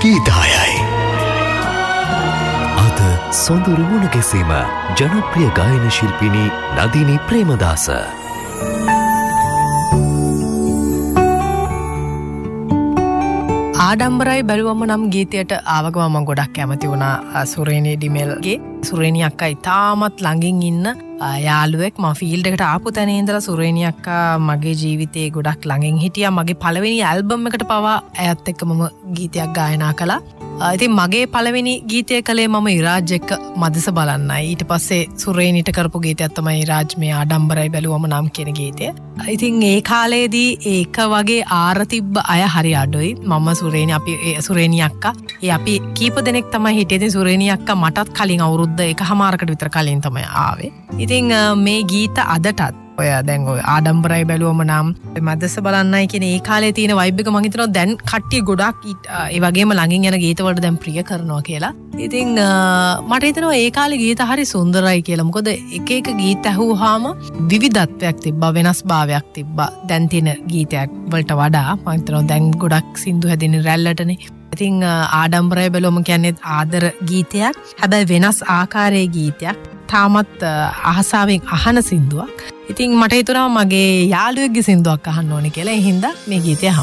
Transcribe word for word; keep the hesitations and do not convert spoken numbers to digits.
ගීතයයි. අද සොඳුරු මුණ ගැසීම ජනප්‍රිය ගායන ශිල්පිනී නදිනී ප්‍රේමදාස. ආඩම්බරයි බැලුවම නම් ගීතයට ආවගම මම ගොඩක් කැමති වුණා සුරේනී ඩිමෙල්ගේ. සුරේනී අක්කා ඉතාමත් ළඟින් ඉන්න යාළුවෙක්. මම ෆීල්ඩ් එකට ආපු තැන ඉඳලා සුරේනී අක්කා මගේ ජීවිතේ ගොඩක් ළඟින් හිටියා. මගේ පළවෙනි ඇල්බම් එකට පවා ඇයත් එක්ක මම ගීතයක් ගායනා කළා. ඉතින් මගේ පළවෙනි ගීතය කළේ මම ඉරාජ් එක්ක මදස බලන්නයි. ඊට පස්සේ සුරේනීට කරපු ගීතයක් තමයි ඉරාජ් මේ ආඩම්බරයි බැලුවම නම් කියන ගීතය. ඉතින් ඒ කාලේදී ඒක වගේ ආර තිබ්බ අය හරි අඩුයි. මම සුරේනී අපි සුරේනී අක්කා ඒ අපි කීප දෙනෙක් තමයි හිටියේ. ඉතින් සුරේනී අක්කා මටත් කලින් අවුරුද්ද එකහමාරකට විතර කලින් තමයි ආවේ. ඉතින් මේ ගීත අදටත් ඔය දැන් ඔය ආඩම්බරයි බැලුවම නම් මදස බලන්නයි කියන ඒ කාලේ තියෙන වයිබ් එක මම හිතනවා දැන් කට්ටිය ගොඩක් ඒ වගේම ළඟින් යන ගීත වලට දැන් ප්‍රිය කරනවා කියලා. ඉතින් මට හිතෙනවා ඒ කාලේ ගීත හරි සුන්දරයි කියලා. මොකද එක එක ගීත ඇහුවාම විවිධත්වයක් තිබ්බා, වෙනස්භාවයක් තිබ්බා. දැන් තියෙන ගීතයක් වලට වඩා මම හිතනවා දැන් ගොඩක් සින්දු හැදෙන්නේ රැල්ලටනේ. ඉතින් ආඩම්බරයි බැලුවම කියන්නේ ආදර ගීතයක්. හැබැයි වෙනස් ආකාරයේ ගීතයක්. තාමත් අහසාවෙන් අහන සින්දුවක්. ඉතින් මට හිතුණා මගේ යාළුවෙක්ගේ සින්දුවක් අහන්න ඕනේ කියලා. ඒ හින්දා මේ ගීතය